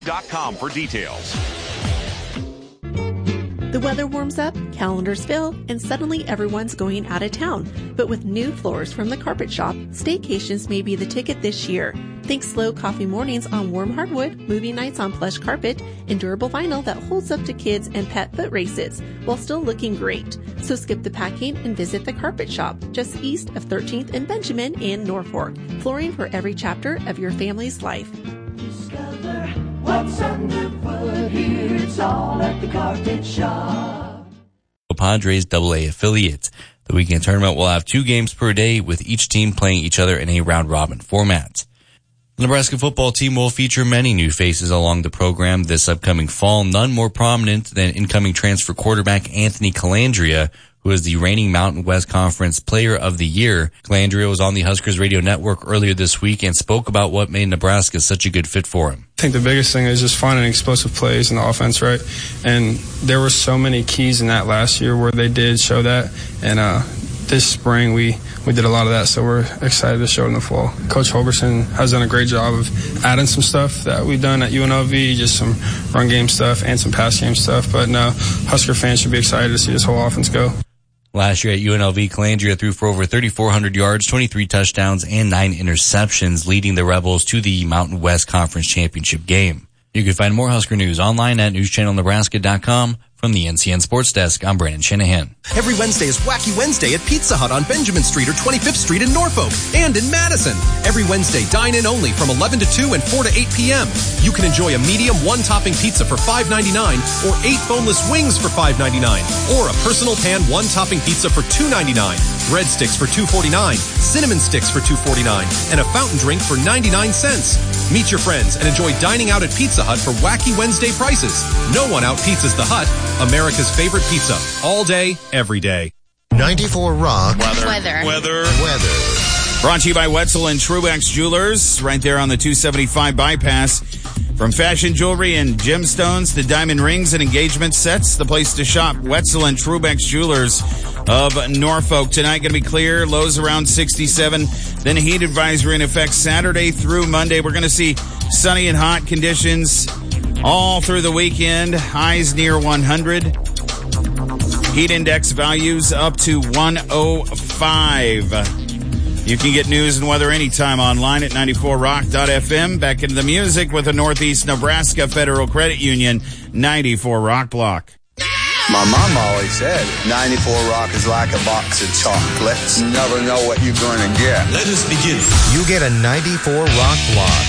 .com for details. The weather warms up, calendars fill, and suddenly everyone's going out of town. But with new floors from the Carpet Shop, staycations may be the ticket this year. Think slow coffee mornings on warm hardwood, movie nights on plush carpet, and durable vinyl that holds up to kids and pet foot races while still looking great. So skip the packing and visit the Carpet Shop just east of 13th and Benjamin in Norfolk. Flooring for every chapter of your family's life. Discover what's underfoot here. It's all at the Carpet Shop. Padres AA affiliates. The weekend tournament will have 2 games per day, with each team playing each other in a round-robin format. The Nebraska football team will feature many new faces along the program this upcoming fall, none more prominent than incoming transfer quarterback Anthony Calandria, who is the reigning Mountain West Conference Player of the Year. Calandria was on the Huskers radio network earlier this week and spoke about what made Nebraska such a good fit for him. I think the biggest thing is just finding explosive plays in the offense, right? And there were so many keys in that last year where they did show that. And this spring we did a lot of that, so we're excited to show it in the fall. Coach Holgerson has done a great job of adding some stuff that we've done at UNLV, just some run game stuff and some pass game stuff. But no, Husker fans should be excited to see this whole offense go. Last year at UNLV, Calandria threw for over 3,400 yards, 23 touchdowns, and 9 interceptions, leading the Rebels to the Mountain West Conference Championship game. You can find more Husker news online at newschannelnebraska.com. From the NCN Sports Desk, I'm Brandon Shanahan. Every Wednesday is Wacky Wednesday at Pizza Hut on Benjamin Street or 25th Street in Norfolk and in Madison. Every Wednesday, dine in only from 11 to 2 and 4 to 8 p.m. You can enjoy a medium one-topping pizza for $5.99 or 8 boneless wings for $5.99 or a personal pan one-topping pizza for $2.99, breadsticks for $2.49, cinnamon sticks for $2.49, and a fountain drink for 99 cents. Meet your friends and enjoy dining out at Pizza Hut for Wacky Wednesday prices. No one out-pizzas the Hut. America's favorite pizza. All day, every day. 94 Rock. Weather. Brought to you by Wetzel and Truex Jewelers, right there on the 275 bypass. From fashion jewelry and gemstones to diamond rings and engagement sets, the place to shop, Wetzel and Truex Jewelers of Norfolk. Tonight going to be clear, lows around 67. Then a heat advisory in effect Saturday through Monday. We're going to see sunny and hot conditions all through the weekend. Highs near 100. Heat index values up to 105. You can get news and weather anytime online at 94rock.fm. Back into the music with the Northeast Nebraska Federal Credit Union 94 Rock Block. My mom always said 94 Rock is like a box of chocolates. You never know what you're going to get. Let us begin. You get a 94 Rock Block